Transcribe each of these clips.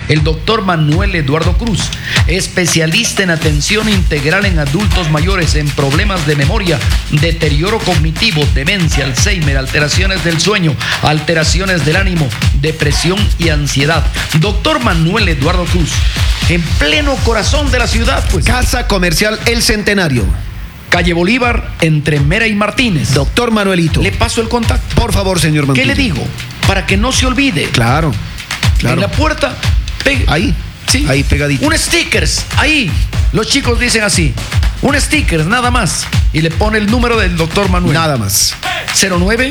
el doctor Manuel Eduardo Cruz, especialista en atención integral en adultos mayores en problemas de memoria, deterioro cognitivo, demencia, Alzheimer, alteraciones del sueño, alteraciones del ánimo, depresión y ansiedad. Doctor Manuel Eduardo Cruz, en pleno corazón de la ciudad, pues. Casa Comercial El Centenario, calle Bolívar, entre Mera y Martínez. Doctor Manuelito. Le paso el contacto. Por favor, señor Mantilla. ¿Qué le digo? Para que no se olvide. Claro. En la puerta, ahí. Sí. Ahí pegadito. Un stickers, ahí. Los chicos dicen así. Un stickers, nada más. Y le pone el número del doctor Manuel. Nada más. 09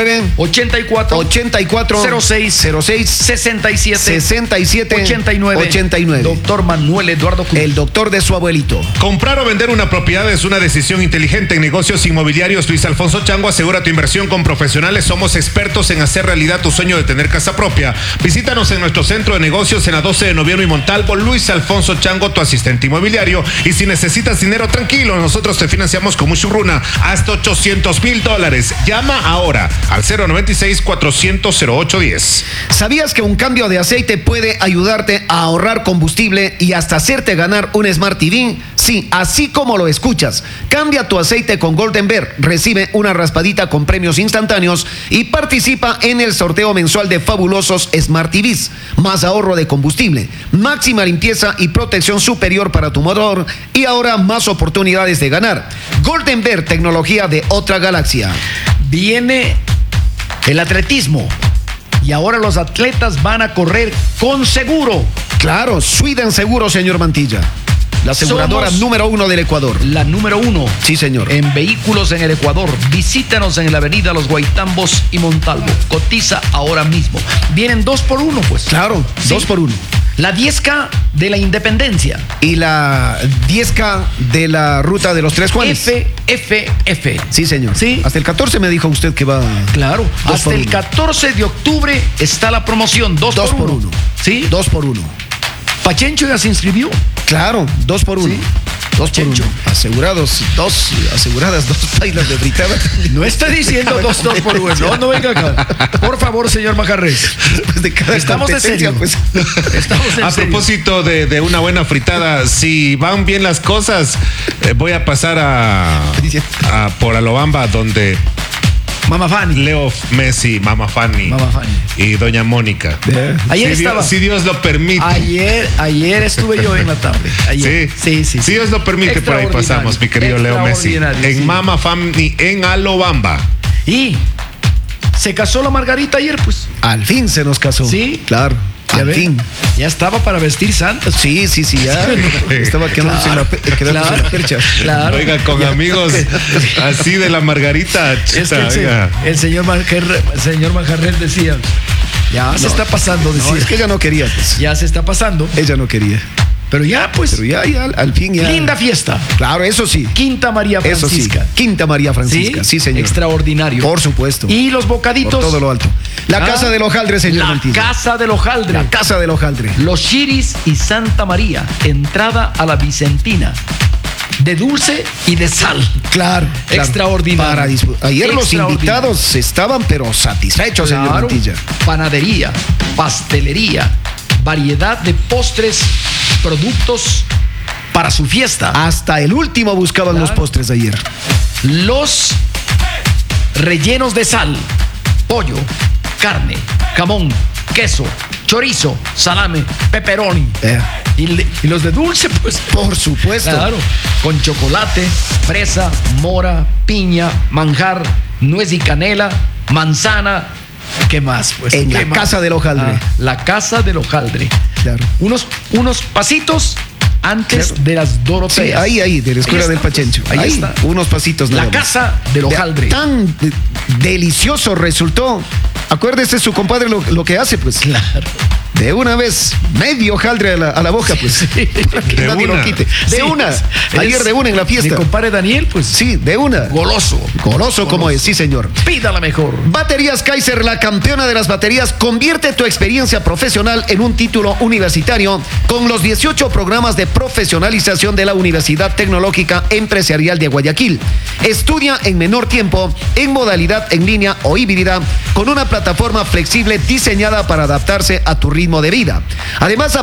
84 06 67 89. Doctor Manuel Eduardo Cruz. El doctor de su abuelito. Comprar o vender una propiedad es una decisión inteligente. En negocios inmobiliarios, Luis Alfonso Chango asegura tu inversión con profesionales. Somos expertos en hacer realidad tu sueño de tener casa propia. Visítanos en nuestro centro de negocios en la 12 de noviembre y Montalvo. Luis Alfonso Chango, tu asistente inmobiliario. Y si necesitas dinero, tranquilo, nosotros te financiamos con mucha runa hasta $800,000. Llama ahora al 096-400-0810. ¿Sabías que un cambio de aceite puede ayudarte a ahorrar combustible y hasta hacerte ganar un Smart TV? Sí, así como lo escuchas. Cambia tu aceite con Golden Bear, recibe una raspadita con premios instantáneos y participa en el sorteo mensual de fabulosos Smart TVs. Más ahorro de combustible, máxima limpieza y protección superior para tu motor y ahora más oportunidades de ganar. Golden Bear, tecnología de otra galaxia. Viene el atletismo y ahora los atletas van a correr con seguro. Claro, Sweden Seguro, señor Mantilla. La aseguradora número 1 del Ecuador. La número 1. Sí, señor. En vehículos en el Ecuador. Visítanos en la avenida Los Guaitambos y Montalvo. Cotiza ahora mismo. Vienen 2x1, pues. Claro, ¿sí? 2x1. La 10K de la Independencia. Y la 10K de la Ruta de los Tres Juanes. FFF. Sí, señor. Sí. Hasta el 14 me dijo usted que va. Claro. Hasta el 14 de octubre está la promoción. 2x1. ¿Sí? 2x1. Pachencho ya se inscribió. Claro, 2x1. Sí. 2x1. Aseguradas 2 pailas de fritada. No está diciendo 2x1. No venga acá. Por favor, señor Majarres. Después de cada estamos de serio. Pues. Estamos en A serio. propósito de una buena fritada, si van bien las cosas, voy a pasar a por Alobamba, donde Mamá Fanny. Leo Messi, Mamá Fanny y Doña Mónica. Ayer estaba. Si Dios lo permite. Ayer estuve yo en la tarde. Ayer. Sí. Si Dios lo permite, por ahí pasamos, mi querido Leo Messi. En Mamá Fanny, en Alobamba. Y se casó la Margarita ayer, pues. Al fin se nos casó. Sí. Claro. Al fin. Ya estaba para vestir santas. Sí, ya. Estaba quedándose en la percha. Claro. Oiga, con amigos así de la Margarita. Es que el señor Manjarres decía, se está pasando, decía. No, es que ella no quería, pues. Ya se está pasando. Ella no quería. Pero ya, pues. Pero ya, al fin ya. Linda fiesta. Claro, eso sí. Quinta María Francisca. Eso sí. Quinta María Francisca, sí, señor. Extraordinario. Por supuesto. Y los bocaditos. Por todo lo alto. La Casa del Hojaldre, señor Mantilla. Casa del Hojaldre. La Casa del Hojaldre. Los Chiris y Santa María. Entrada a la Vicentina. De dulce y de sal. Claro. Extraordinario. Ayer los invitados estaban, pero satisfechos, señor Mantilla. Panadería, pastelería, variedad de postres, productos para su fiesta. Hasta el último buscaban los postres de ayer. Los rellenos de sal, pollo, carne, jamón, queso, chorizo, salame, pepperoni. Y los de dulce, pues. Por supuesto. Claro. Con chocolate, fresa, mora, piña, manjar, nuez y canela, manzana. ¿Qué más? Pues, en la Casa del Hojaldre. La Casa del Hojaldre. Claro. Unos pasitos antes de las Doroteas. Sí, ahí, de la Escuela del Pachencho. Ahí está. Unos pasitos. La Casa del Hojaldre. Tan delicioso resultó. Acuérdese su compadre lo que hace, pues. Claro. De una vez, medio hojaldre a la boca, pues. Sí. Para que nadie lo quite. De una. Ayer de una en la fiesta. Mi compadre Daniel, pues. Sí, de una. Goloso como es, sí, señor. Pídala mejor. Baterías Kaiser, la campeona de las baterías, convierte tu experiencia profesional en un título universitario con los 18 programas de profesionalización de la Universidad Tecnológica Empresarial de Guayaquil. Estudia en menor tiempo, en modalidad en línea o híbrida, con una plataforma flexible diseñada para adaptarse a tu ritmo de vida. Además,